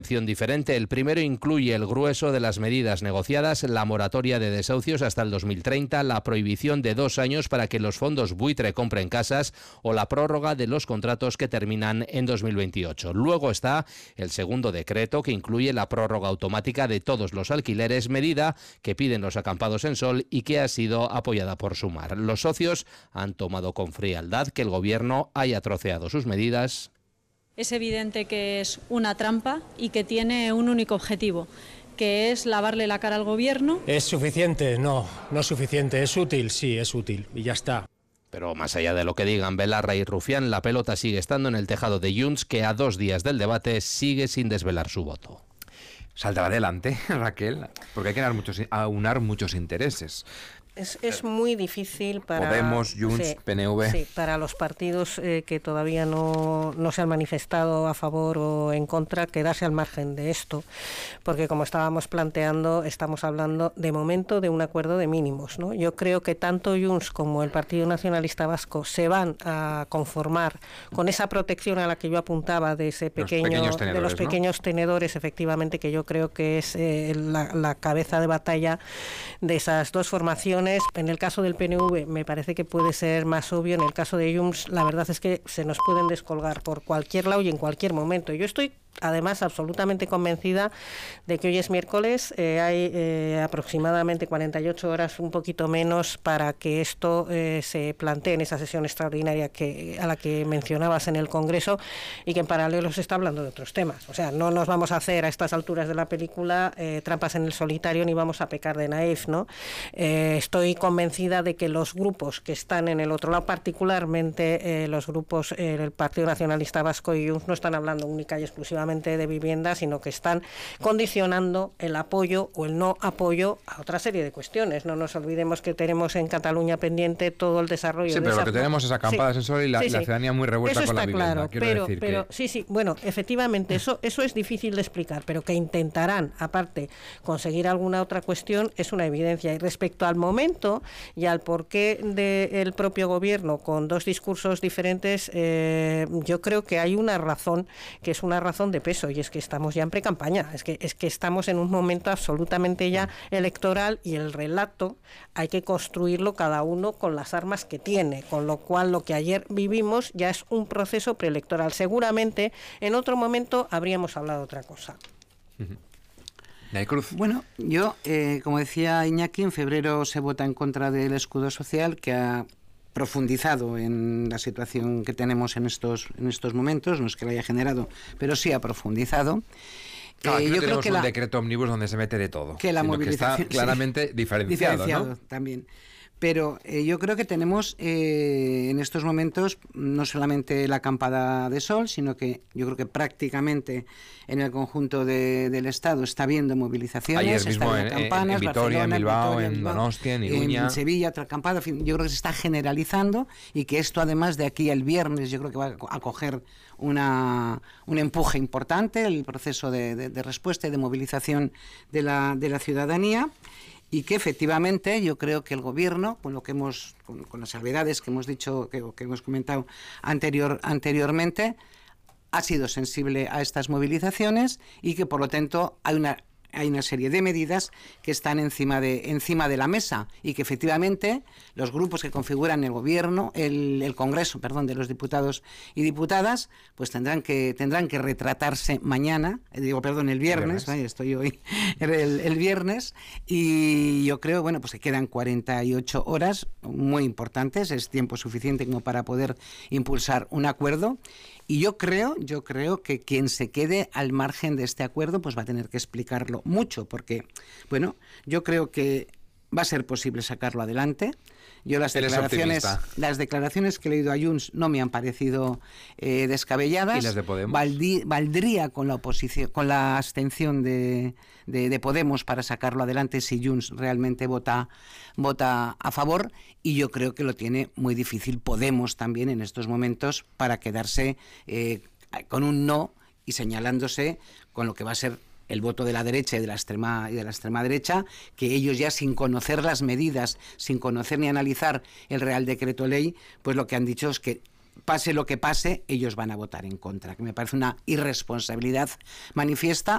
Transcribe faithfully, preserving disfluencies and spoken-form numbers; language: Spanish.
Diferente. El primero incluye el grueso de las medidas negociadas, la moratoria de desahucios hasta el dos mil treinta, la prohibición de dos años para que los fondos buitre compren casas o la prórroga de los contratos que terminan en dos mil veintiocho. Luego está el segundo decreto, que incluye la prórroga automática de todos los alquileres, medida que piden los acampados en Sol y que ha sido apoyada por Sumar. Los socios han tomado con frialdad que el Gobierno haya troceado sus medidas. Es evidente que es una trampa y que tiene un único objetivo, que es lavarle la cara al Gobierno. ¿Es suficiente? No, no es suficiente. ¿Es útil? Sí, es útil. Y ya está. Pero más allá de lo que digan Belarra y Rufián, la pelota sigue estando en el tejado de Junts, que a dos días del debate sigue sin desvelar su voto. Saldrá adelante, Raquel, porque hay que aunar muchos, aunar muchos intereses. Es, es muy difícil para Podemos, Junts, sí, P N V. Sí, para los partidos eh, que todavía no, no se han manifestado a favor o en contra, quedarse al margen de esto, porque como estábamos planteando, estamos hablando de momento de un acuerdo de mínimos, ¿no? Yo creo que tanto Junts como el Partido Nacionalista Vasco se van a conformar con esa protección a la que yo apuntaba de ese pequeño, los de los pequeños ¿no? tenedores, efectivamente, que yo creo que es eh, la, la cabeza de batalla de esas dos formaciones. En el caso del P N V me parece que puede ser más obvio. En el caso de Junts, la verdad es que se nos pueden descolgar por cualquier lado y en cualquier momento. Yo estoy además absolutamente convencida de que hoy es miércoles, eh, hay eh, aproximadamente cuarenta y ocho horas, un poquito menos, para que esto eh, se plantee en esa sesión extraordinaria que a la que mencionabas en el Congreso, y que en paralelo se está hablando de otros temas. O sea, no nos vamos a hacer a estas alturas de la película eh, trampas en el solitario, ni vamos a pecar de naif, ¿no? Eh, estoy convencida de que los grupos que están en el otro lado, particularmente eh, los grupos, eh, el Partido Nacionalista Vasco y Junts, no están hablando única y exclusivamente de vivienda, sino que están condicionando el apoyo o el no apoyo a otra serie de cuestiones. No nos olvidemos que tenemos en Cataluña pendiente todo el desarrollo. Sí, de pero esa... lo que tenemos es acampadas sí, en Sol y la, sí, la sí. ciudadanía muy revuelta eso con la está vivienda. Claro, Quiero pero, decir pero que... sí, sí, bueno, efectivamente, eso, eso es difícil de explicar, pero que intentarán, aparte, conseguir alguna otra cuestión, es una evidencia. Y respecto al momento y al porqué del propio Gobierno, con dos discursos diferentes, eh, yo creo que hay una razón, que es una razón de peso, y es que estamos ya en precampaña, es que, es que estamos en un momento absolutamente ya electoral, y el relato hay que construirlo cada uno con las armas que tiene, con lo cual lo que ayer vivimos ya es un proceso preelectoral. Seguramente en otro momento habríamos hablado de otra cosa. Uh-huh. Cruz. Bueno, yo, eh, como decía Iñaki, en febrero se vota en contra del escudo social, que ha profundizado en la situación que tenemos en estos en estos momentos, no es que la haya generado, pero sí ha profundizado. No, aquí eh, no yo tenemos creo que un la, decreto ómnibus donde se mete de todo, que la sino movilización que está claramente sí, diferenciado, diferenciado ¿no? También. Pero eh, yo creo que tenemos eh, en estos momentos no solamente la acampada de Sol, sino que yo creo que prácticamente en el conjunto de, del Estado está habiendo movilizaciones. Ayer mismo en, campanas, en Vitoria, en Bilbao, Vitoria, en Bilbao, Donostia, en Iruña. En Sevilla, otra acampada. En fin, yo creo que se está generalizando, y que esto, además, de aquí al viernes, yo creo que va a coger una, un empuje importante, el proceso de, de, de respuesta y de movilización de la, de la ciudadanía. Y que efectivamente yo creo que el Gobierno, con lo que hemos, con, con las salvedades que hemos dicho, que, que hemos comentado anterior, anteriormente, ha sido sensible a estas movilizaciones, y que por lo tanto hay una hay una serie de medidas que están encima de encima de la mesa, y que efectivamente los grupos que configuran el gobierno, el, el Congreso, perdón, de los diputados y diputadas, pues tendrán que tendrán que retratarse mañana, eh, digo, perdón, el viernes, vaya, estoy hoy el, el viernes, y yo creo, bueno, pues que quedan cuarenta y ocho horas muy importantes, es tiempo suficiente como para poder impulsar un acuerdo. Y yo creo, yo creo que quien se quede al margen de este acuerdo, pues va a tener que explicarlo mucho, porque, bueno, yo creo que va a ser posible sacarlo adelante. Yo las declaraciones, las declaraciones que he leído a Junts no me han parecido eh, descabelladas. ¿Y las de Podemos? Valdí, valdría con la oposición, con la abstención de, de, de Podemos para sacarlo adelante si Junts realmente vota, vota a favor. Y yo creo que lo tiene muy difícil Podemos también en estos momentos para quedarse eh, con un no y señalándose con lo que va a ser el voto de la derecha y de la extrema y de la extrema derecha, que ellos ya, sin conocer las medidas, sin conocer ni analizar el Real Decreto Ley, pues lo que han dicho es que pase lo que pase, ellos van a votar en contra, que me parece una irresponsabilidad manifiesta,